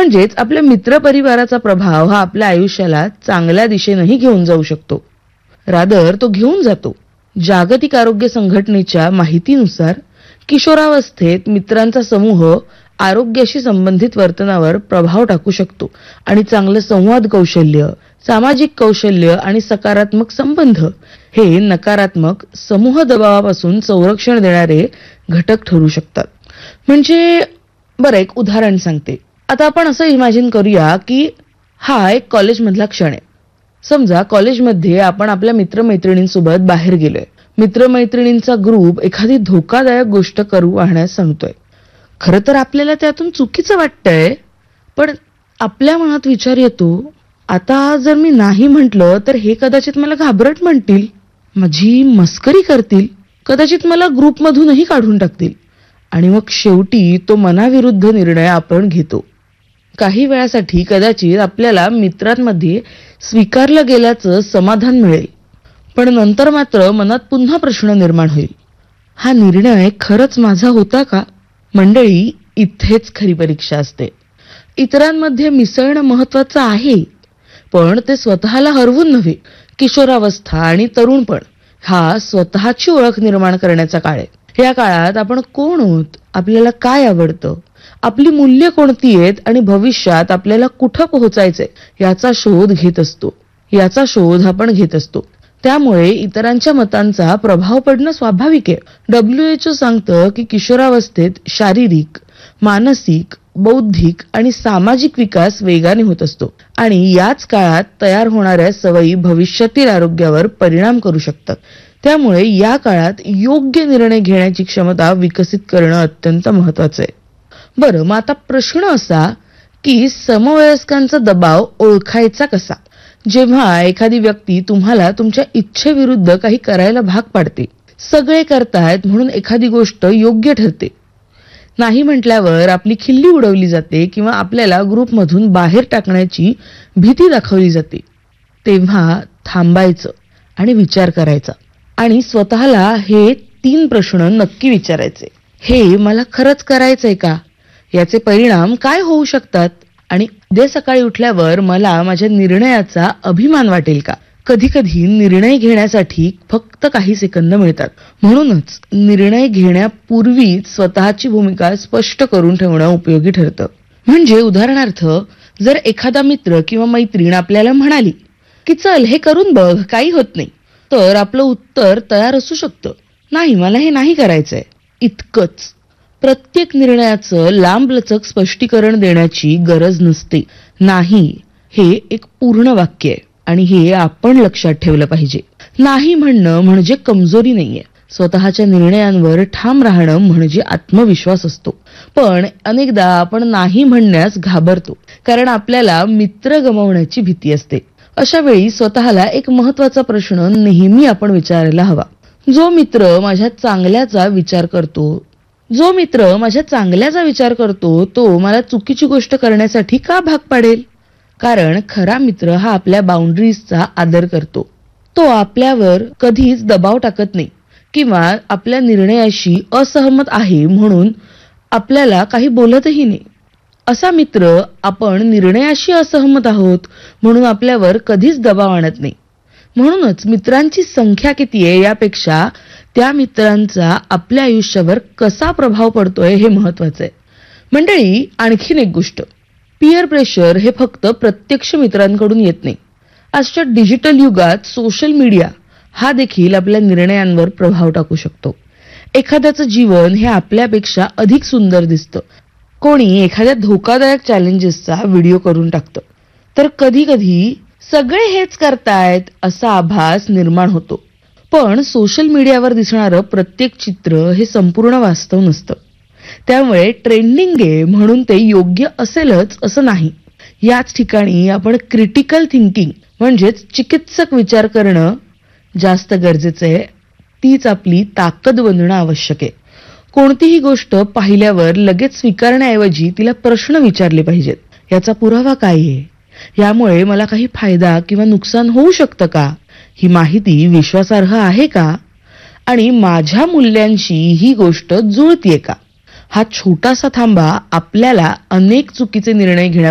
म्हणजेच आपल्या मित्रपरिवाराचा प्रभाव हा आपल्या आयुष्याला चांगल्या दिशेनेही घेऊन जाऊ शकतो. रादर तो घेऊन जातो. जागतिक आरोग्य संघटनेच्या माहितीनुसार किशोरावस्थेत मित्रांचा समूह आरोग्याशी संबंधित वर्तनावर प्रभाव टाकू शकतो आणि चांगलं संवाद कौशल्य, सामाजिक कौशल्य आणि सकारात्मक संबंध हे नकारात्मक समूह दबावापासून संरक्षण देणारे घटक ठरू शकतात. म्हणजे बरं, एक उदाहरण सांगते. आता आपण असं इमॅजिन करूया की हा एक कॉलेजमधला क्षण आहे. समजा कॉलेजमध्ये आपण आपल्या मित्रमैत्रिणींसोबत बाहेर गेलोय. मित्रमैत्रिणींचा ग्रुप एखादी धोकादायक गोष्ट करू पाहण्यास सांगतोय. खरं तर आपल्याला त्यातून चुकीचं वाटतंय, पण आपल्या मनात विचार येतो, आता जर मी नाही म्हटलं तर हे कदाचित मला घाबरट म्हणतील, माझी मस्करी करतील, कदाचित मला ग्रुपमधूनही काढून टाकतील. आणि मग शेवटी तो मनाविरुद्ध निर्णय आपण घेतो. काही वेळासाठी कदाचित आपल्याला मित्रांमध्ये स्वीकारलं गेल्याचं समाधान मिळेल, पण नंतर मात्र मनात पुन्हा प्रश्न निर्माण होईल, हा निर्णय खरंच माझा होता का? मंडळी, इथेच खरी परीक्षा असते. इतरांमध्ये मिसळणं महत्वाचं आहे, पण ते स्वतःला हरवून नव्हे. किशोरावस्था आणि तरुणपण हा स्वतःची ओळख निर्माण करण्याचा काळ आहे. या काळात आपण कोण आहोत, आपल्याला काय आवडतं, आपली मूल्य कोणती आहेत आणि भविष्यात आपल्याला कुठं पोहोचायचंय याचा शोध आपण घेत असतो. त्यामुळे इतरांच्या मतांचा प्रभाव पडणं स्वाभाविक आहे. WHO सांगतं की किशोरावस्थेत शारीरिक, मानसिक, बौद्धिक आणि सामाजिक विकास वेगाने होत असतो आणि याच काळात तयार होणाऱ्या सवयी भविष्यातील आरोग्यावर परिणाम करू शकतात. त्यामुळे या काळात योग्य निर्णय घेण्याची क्षमता विकसित करणं अत्यंत महत्वाचं आहे. बरं, मग आता प्रश्न असा की समवयस्कांचा दबाव ओळखायचा कसा? जेव्हा एखादी व्यक्ती तुम्हाला तुमच्या इच्छेविरुद्ध काही करायला भाग पाडते, सगळे करतायत म्हणून एखादी गोष्ट योग्य ठरते, नाही म्हटल्यावर आपली खिल्ली उडवली जाते किंवा आपल्याला ग्रुपमधून बाहेर टाकण्याची भीती दाखवली जाते, तेव्हा थांबायचं आणि विचार करायचा आणि स्वतःला हे 3 प्रश्न नक्की विचारायचे. हे मला खरंच करायचंय का? याचे परिणाम काय होऊ शकतात? आणि उद्या सकाळी उठल्यावर मला माझ्या निर्णयाचा अभिमान वाटेल का? कधी कधी निर्णय घेण्यासाठी फक्त काही सेकंद मिळतात, म्हणूनच निर्णय घेण्यापूर्वी स्वतःची भूमिका स्पष्ट करून ठेवणं उपयोगी ठरतं. म्हणजे उदाहरणार्थ, जर एखादा मित्र किंवा मैत्रीण आपल्याला म्हणाली की चल हे करून बघ, काही होत नाही, तर आपलं उत्तर तयार असू शकतं, नाही, मला हे नाही करायचंय, इतकंच. प्रत्येक निर्णयाचं लांबलचक स्पष्टीकरण देण्याची गरज नसते. नाही हे एक पूर्ण वाक्य आहे आणि हे आपण लक्षात ठेवलं पाहिजे. नाही म्हणणं म्हणजे कमजोरी नाहीये. स्वतःच्या निर्णयांवर ठाम राहणं म्हणजे आत्मविश्वास असतो. पण अनेकदा आपण नाही म्हणण्यास घाबरतो, कारण आपल्याला मित्र गमावण्याची भीती असते. अशा वेळी स्वतःला एक महत्वाचा प्रश्न नेहमी आपण विचारायला हवा. जो मित्र माझ्या चांगल्याचा विचार करतो तो मला चुकीची गोष्ट करण्यासाठी का भाग पाडेल? कारण खरा मित्र हा आपल्या बाउंड्रीजचा आदर करतो. तो आपल्यावर कधीच दबाव टाकत नाही किंवा आपल्या निर्णयाशी असहमत आहे म्हणून आपल्याला काही बोलतही नाही. असा मित्र आपण निर्णयाशी असहमत आहोत म्हणून आपल्यावर कधीच दबाव आणत नाही. म्हणूनच मित्रांची संख्या किती आहे यापेक्षा त्या मित्रांचा आपल्या आयुष्यावर कसा प्रभाव पडतोय हे महत्वाचं आहे. मंडळी, आणखीन एक गोष्ट, पीअर प्रेशर हे फक्त प्रत्यक्ष मित्रांकडून येत नाही. आजच्या डिजिटल युगात सोशल मीडिया हा देखील आपल्या निर्णयांवर प्रभाव टाकू शकतो. एखाद्याचं जीवन हे आपल्यापेक्षा अधिक सुंदर दिसतं. कोणी एखाद्या धोकादायक चॅलेंजेसचा व्हिडिओ करून टाकतं, तर कधी कधी सगळे हेच करतायत असा आभास निर्माण होतो. पण सोशल मीडियावर दिसणारं प्रत्येक चित्र हे संपूर्ण वास्तव नसतं. त्यामुळे ट्रेंडिंग आहे म्हणून ते योग्य असेलच असं नाही. याच ठिकाणी आपण क्रिटिकल थिंकिंग म्हणजेच चिकित्सक विचार करणं जास्त गरजेचं आहे. तीच आपली ताकद बनणं आवश्यक आहे. कोणतीही गोष्ट पाहिल्यावर लगेच स्वीकारण्याऐवजी तिला प्रश्न विचारले पाहिजेत. याचा पुरावा काय आहे? यामुळे मला काही फायदा किंवा नुकसान होऊ शकतं का? ही माहिती विश्वासार्ह आहे का? आणि माझ्या मूल्यांशी ही गोष्ट जुळतीये का? हा छोटासा थांबा आपल्याला अनेक चुकीचे निर्णय घेण्यापासून